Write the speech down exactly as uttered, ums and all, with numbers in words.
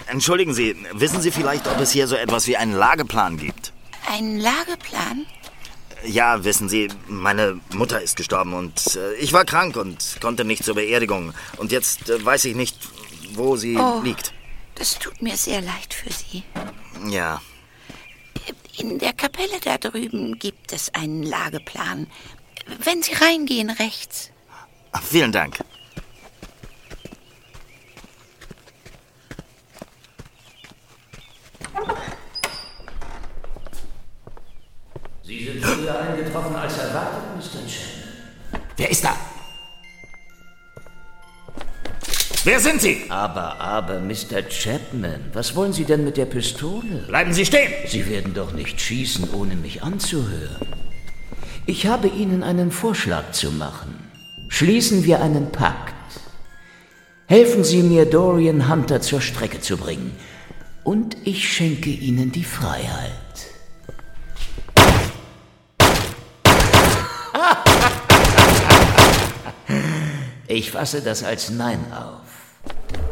entschuldigen Sie, wissen Sie vielleicht, ob es hier so etwas wie einen Lageplan gibt? Einen Lageplan? Ja, wissen Sie, meine Mutter ist gestorben und äh, ich war krank und konnte nicht zur Beerdigung. Und jetzt äh, weiß ich nicht, wo sie oh, liegt. Das tut mir sehr leid für Sie. Ja. In der Kapelle da drüben gibt es einen Lageplan. Wenn Sie reingehen, rechts. Ach, vielen Dank. Sie sind früher eingetroffen als erwartet, Mister Chapman. Wer ist da? Wer sind Sie? Aber, aber, Mister Chapman, was wollen Sie denn mit der Pistole? Bleiben Sie stehen! Sie werden doch nicht schießen, ohne mich anzuhören. Ich habe Ihnen einen Vorschlag zu machen. Schließen wir einen Pakt. Helfen Sie mir, Dorian Hunter zur Strecke zu bringen. Und ich schenke Ihnen die Freiheit. Ich fasse das als Nein auf.